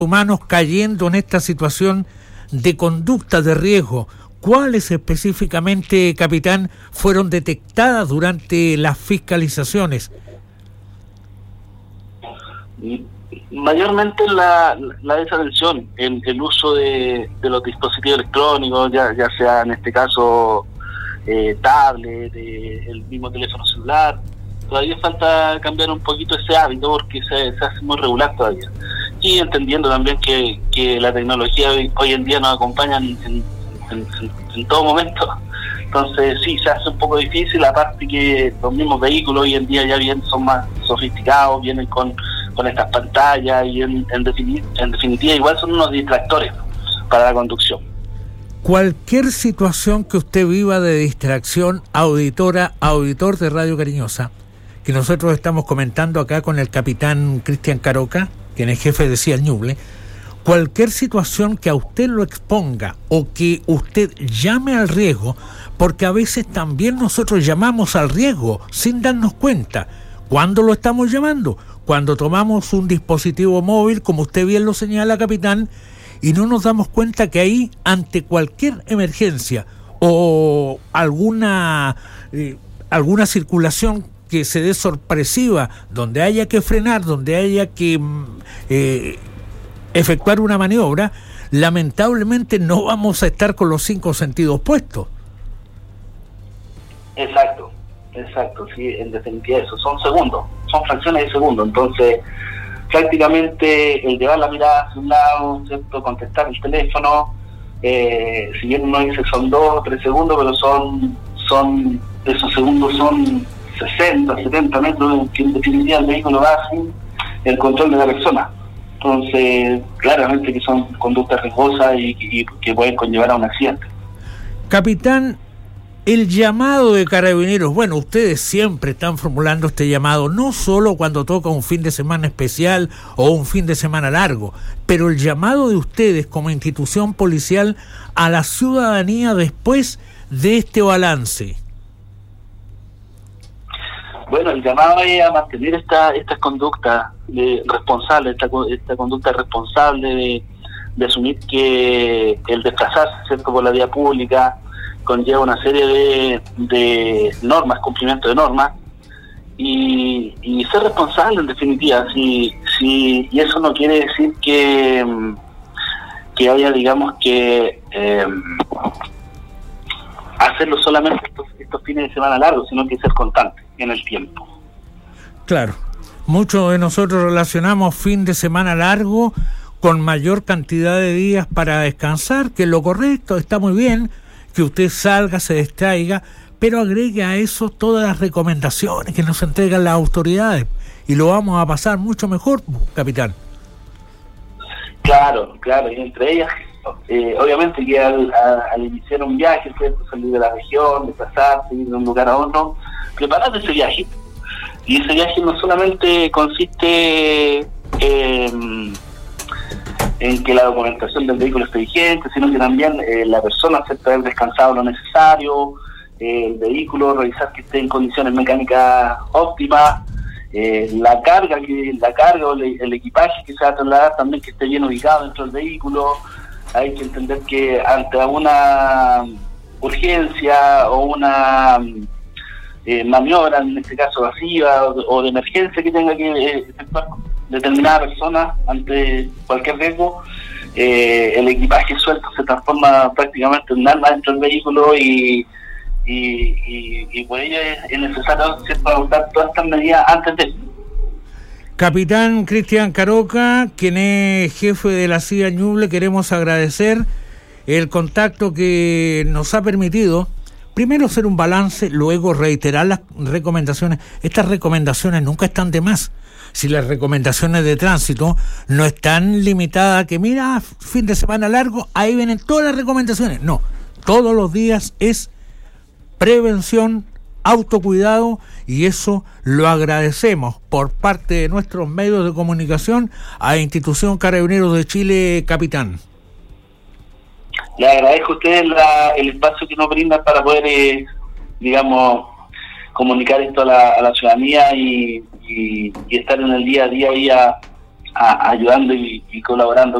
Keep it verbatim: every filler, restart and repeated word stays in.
humanos cayendo en esta situación de conducta de riesgo. ¿Cuáles específicamente, capitán, fueron detectadas durante las fiscalizaciones? Mayormente la, la desatención, el, el uso de, de los dispositivos electrónicos, ya, ya sea en este caso eh, tablet, eh, el mismo teléfono celular. Todavía falta cambiar un poquito ese hábito porque se, se hace muy regular todavía. Y entendiendo también que, que la tecnología hoy, hoy en día nos acompaña en, en, en, en todo momento. Entonces sí, se hace un poco difícil, aparte que los mismos vehículos hoy en día ya bien son más sofisticados, vienen con, con estas pantallas y en, en, defini- en definitiva igual son unos distractores para la conducción. Cualquier situación que usted viva de distracción, auditora, auditor de Radio Cariñosa, que nosotros estamos comentando acá con el capitán Cristian Caroca, quien es jefe de C I A Ñuble, cualquier situación que a usted lo exponga o que usted llame al riesgo, porque a veces también nosotros llamamos al riesgo sin darnos cuenta. ¿Cuándo lo estamos llamando? Cuando tomamos un dispositivo móvil, como usted bien lo señala, capitán, y no nos damos cuenta que ahí, ante cualquier emergencia o alguna eh, alguna circulación que se dé sorpresiva, donde haya que frenar, donde haya que eh, efectuar una maniobra, lamentablemente no vamos a estar con los cinco sentidos puestos. Exacto, exacto, sí, en definitiva eso, son segundos, son fracciones de segundo, entonces prácticamente el llevar la mirada hacia un lado, ¿cierto? Contestar el teléfono, eh, si bien uno dice son dos o tres segundos, pero son, son esos segundos son sesenta, setenta metros, que en definitiva el vehículo va sin el control de la persona. Entonces, claramente que son conductas riesgosas y, y que pueden conllevar a un accidente. Capitán, el llamado de Carabineros, bueno, ustedes siempre están formulando este llamado, no solo cuando toca un fin de semana especial o un fin de semana largo, pero el llamado de ustedes como institución policial a la ciudadanía después de este balance. Bueno, el llamado es a mantener esta esta conducta de responsable, esta, esta conducta responsable de, de asumir que el desplazarse, ¿cierto?, por la vía pública conlleva una serie de, de normas, cumplimiento de normas, y, y ser responsable en definitiva. Si, si, y eso no quiere decir que, que haya, digamos, que eh, hacerlo solamente estos, estos fines de semana largos, sino que ser constante en el tiempo. Claro, muchos de nosotros relacionamos fin de semana largo con mayor cantidad de días para descansar, que es lo correcto, está muy bien que usted salga, se distraiga, pero agregue a eso todas las recomendaciones que nos entregan las autoridades y lo vamos a pasar mucho mejor, capitán. Claro, claro, y entre ellas Eh, obviamente que al, a, al iniciar un viaje, ¿cierto?, salir de la región, desplazarse, ir de un lugar a otro, preparar ese viaje. Y ese viaje no solamente consiste eh, en que la documentación del vehículo esté vigente, sino que también eh, la persona, ¿cierto?, haber descansado lo necesario, eh, el vehículo, revisar que esté en condiciones mecánicas óptimas, eh, la carga, que la carga o el, el equipaje que se va a trasladar también que esté bien ubicado dentro del vehículo. Hay que entender que ante una urgencia o una eh, maniobra, en este caso masiva o, o de emergencia que tenga que eh, efectuar determinada persona ante cualquier riesgo, eh, el equipaje suelto se transforma prácticamente en un arma dentro del vehículo y, y, y, y por ello es, es necesario, ¿cierto?, adoptar todas estas medidas antes de... Capitán Cristian Caroca, quien es jefe de la C I A Ñuble, queremos agradecer el contacto que nos ha permitido, primero hacer un balance, luego reiterar las recomendaciones. Estas recomendaciones nunca están de más. Si las recomendaciones de tránsito no están limitadas a que, mira, fin de semana largo, ahí vienen todas las recomendaciones. No, todos los días es prevención, autocuidado, y eso lo agradecemos por parte de nuestros medios de comunicación a Institución Carabineros de Chile, capitán. Le agradezco a ustedes la, el espacio que nos brindan para poder, eh, digamos, comunicar esto a la, a la ciudadanía y, y, y estar en el día a día ahí a, a, ayudando y, y colaborando